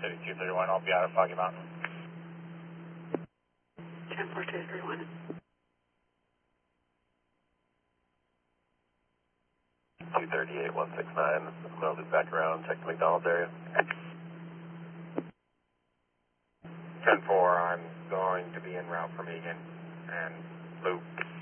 City 231, I'll be out of Foggy Mountain. 10-4-231. 238, 169, I'm going to loop back around, check the McDonald's area. 10-4, I'm going to be en route from Egan and loop